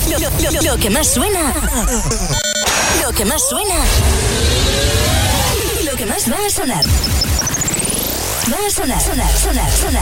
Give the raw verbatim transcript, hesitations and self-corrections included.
Lo, lo, lo, lo que más suena. Lo que más suena. Y lo que más va a sonar. Va a sonar, sonar, sonar, sonar.